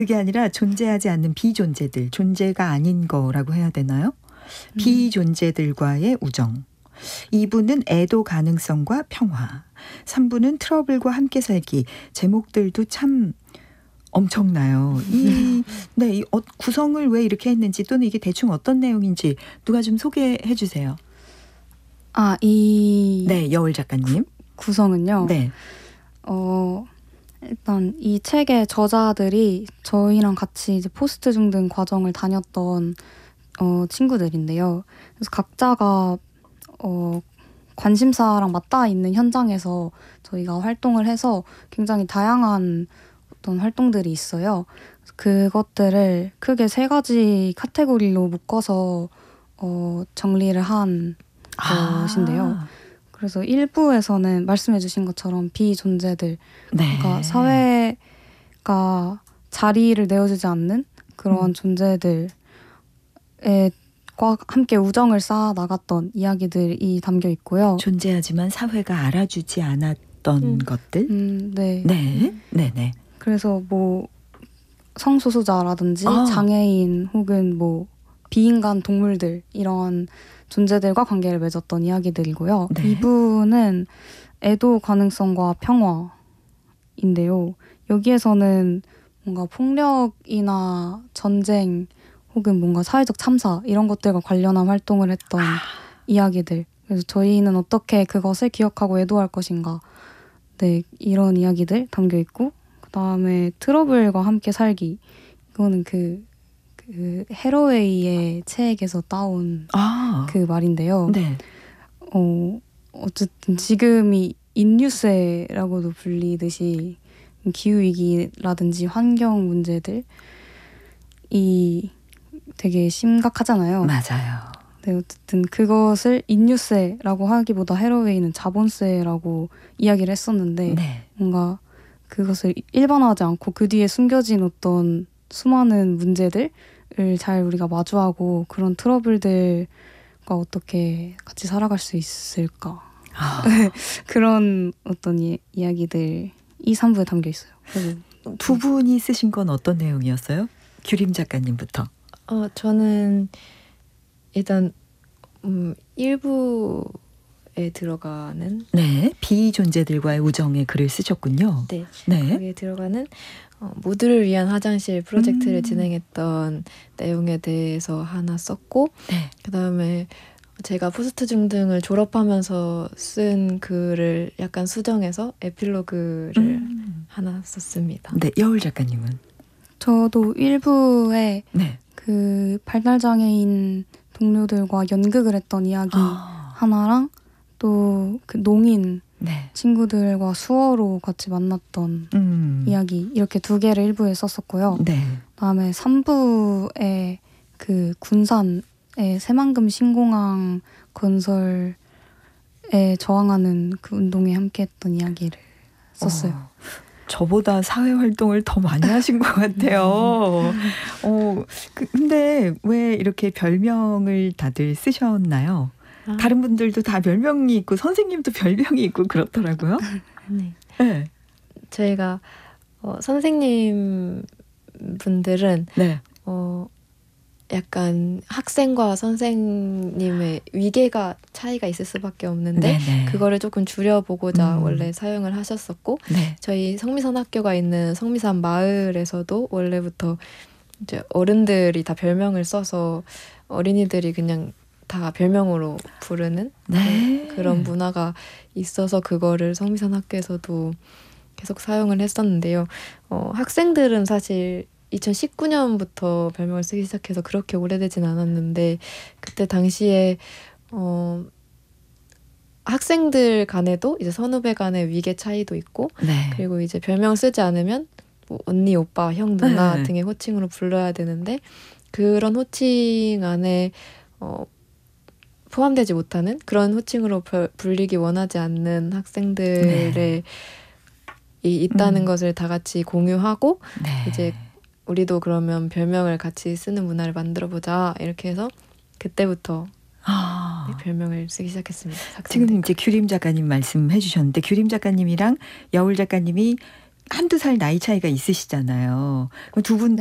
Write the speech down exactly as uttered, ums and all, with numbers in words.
그게 아니라 존재하지 않는 비존재들, 존재가 아닌 거라고 해야 되나요? 음. 비존재들과의 우정. 이 부는 애도 가능성과 평화. 삼 부는 트러블과 함께 살기. 제목들도 참 엄청나요. 이, 네, 이 어, 구성을 왜 이렇게 했는지 또는 이게 대충 어떤 내용인지 누가 좀 소개해 주세요. 아, 이 네, 여울 작가님. 구성은요. 네. 어, 일단 이 책의 저자들이 저희랑 같이 이제 포스트 중등 과정을 다녔던 어, 친구들인데요. 그래서 각자가 어, 관심사랑 맞닿아 있는 현장에서 저희가 활동을 해서 굉장히 다양한 어떤 활동들이 있어요. 그것들을 크게 세 가지 카테고리로 묶어서 어, 정리를 한 것인데요. 아, 그래서 일 부에서는 말씀해주신 것처럼 비존재들, 네. 그러니까 사회가 자리를 내어주지 않는 그런 음. 존재들에 과 함께 우정을 쌓아 나갔던 이야기들이 담겨 있고요. 존재하지만 사회가 알아주지 않았던 음. 것들. 음, 네. 네, 네, 네. 그래서 뭐 성소수자라든지 아. 장애인 혹은 뭐 비인간 동물들 이런 존재들과 관계를 맺었던 이야기들이고요. 네. 이 부는 애도 가능성과 평화인데요. 여기에서는 뭔가 폭력이나 전쟁 혹은 뭔가 사회적 참사 이런 것들과 관련한 활동을 했던 아. 이야기들. 그래서 저희는 어떻게 그것을 기억하고 애도할 것인가. 네, 이런 이야기들 담겨 있고, 그 다음에 트러블과 함께 살기. 이거는 그, 그 헤러웨이의 책에서 따온 아, 그 말인데요. 네. 어, 어쨌든 지금이 인류세라고도 불리듯이 기후위기라든지 환경 문제들이 되게 심각하잖아요. 맞아요. 네, 어쨌든 그것을 인류세라고 하기보다 헤러웨이는 자본세라고 이야기를 했었는데 네. 뭔가 그것을 일반화하지 않고 그 뒤에 숨겨진 어떤 수많은 문제들을 잘 우리가 마주하고 그런 트러블들과 어떻게 같이 살아갈 수 있을까. 아, 그런 어떤 이, 이야기들이 삼 부에 담겨 있어요. 그래서 두 분이 쓰신 건 어떤 내용이었어요? 규림 작가님부터. 어, 저는 일단 음, 일 부에 들어가는 네, 비존재들과의 우정의 글을 쓰셨군요. 네, 네. 거기에 들어가는 어, 모두를 위한 화장실 프로젝트를 음. 진행했던 내용에 대해서 하나 썼고 네. 그다음에 제가 포스트 중등을 졸업하면서 쓴 글을 약간 수정해서 에필로그를 음. 하나 썼습니다. 네, 여울 작가님은. 저도 일 부에 네. 그 발달장애인 동료들과 연극을 했던 이야기 아, 하나랑 또 그 농인 네. 친구들과 수어로 같이 만났던 음. 이야기 이렇게 두 개를 일 부에 썼었고요. 네. 그다음에 삼 부에 그 군산의 새만금 신공항 건설에 저항하는 그 운동에 함께했던 이야기를 썼어요. 어, 저보다 사회 활동을 더 많이 하신 것 같아요. 어, 그, 근데 왜 이렇게 별명을 다들 쓰셨나요? 아, 다른 분들도 다 별명이 있고 선생님도 별명이 있고 그렇더라고요. 네. 네. 저희가 어, 선생님 분들은 네. 어, 약간 학생과 선생님의 위계가 차이가 있을 수밖에 없는데 네네. 그거를 조금 줄여보고자 음. 원래 사용을 하셨었고 네. 저희 성미산 학교가 있는 성미산 마을에서도 원래부터 이제 어른들이 다 별명을 써서 어린이들이 그냥 다 별명으로 부르는 네. 그, 그런 문화가 있어서 그거를 성미산 학교에서도 계속 사용을 했었는데요. 어, 학생들은 사실 이천십구 년부터 별명을 쓰기 시작해서 그렇게 오래되진 않았는데 그때 당시에 어, 학생들 간에도 이제 선후배 간의 위계 차이도 있고 네. 그리고 이제 별명 쓰지 않으면 뭐 언니, 오빠, 형, 누나 네. 등의 호칭으로 불러야 되는데 그런 호칭 안에 어, 포함되지 못하는 그런 호칭으로 별, 불리기 원하지 않는 학생들의 네. 이 있다는 음. 것을 다 같이 공유하고 네. 이제 우리도 그러면 별명을 같이 쓰는 문화를 만들어보자 이렇게 해서 그때부터 아. 네, 별명을 쓰기 시작했습니다. 지금 학생들. 이제 규림 작가님 말씀해 주셨는데 규림 작가님이랑 여울 작가님이 한두 살 나이 차이가 있으시잖아요. 두 분